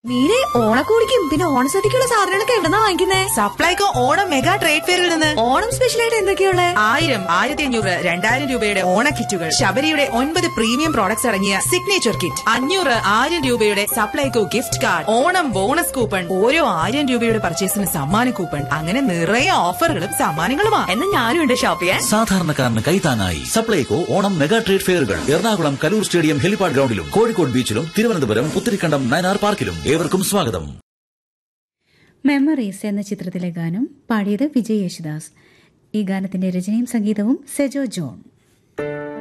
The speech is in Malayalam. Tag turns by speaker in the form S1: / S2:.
S1: മീരെ ഓണക്കോടിക്കും പിന്നെ ഓണസദ്യക്കുള്ള സാധനങ്ങളൊക്കെ എവിടെന്നാ വാങ്ങിക്കുന്നേ?
S2: സപ്ലൈകോ ഓണം മെഗാ ട്രേഡ് ഫെയറിൽ നിന്ന്.
S1: ഓണം സ്പെഷ്യലായിട്ട് എന്തൊക്കെയുള്ള?
S2: 1000, 1500, 2000 രൂപയുടെ ഓണ കിറ്റുകൾ, ശബരിയുടെ 9 പ്രീമിയം പ്രോഡക്ട്സ് അടങ്ങിയ സിഗ്നേച്ചർ കിറ്റ്, 500, 1000 രൂപയുടെ Supplyco gift card, Onam bonus coupon, ഓരോ 1000 രൂപയുടെ പർച്ചേസിന് സമ്മാന കൂപ്പൺ, അങ്ങനെ നിറയെ ഓഫറുകളും സമ്മാനങ്ങളുമാണ്.
S1: എന്നാ ഞാനും ഉണ്ട് ഷോപ്പ് ചെയ്യാൻ.
S3: സാധാരണക്കാരന് കൈത്താങ്ങായി Supplyco Onam mega trade ഫെയറുകൾ Ernakulam Kaloor stadium helipad ഗ്രൗണ്ടിലും Kozhikode ബീച്ചിലും Thiruvananthapuram Puthirikkandam Nayanar പാർക്കിലും. ഏവർക്കും സ്വാഗതം.
S4: മെമ്മറീസ് എന്ന ചിത്രത്തിലെ ഗാനം പാടിയത് വിജയ് യേശുദാസ്. ഈ ഗാനത്തിന്റെ രചനയും സംഗീതവും സെജോ ജോൺ.